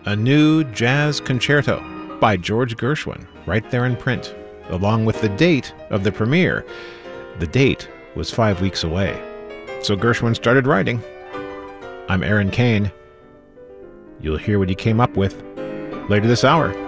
A new jazz concerto by George Gershwin, right there in print, along with the date of the premiere. The date was 5 weeks away. So Gershwin started writing. I'm Aaron Kane. You'll hear what he came up with later this hour.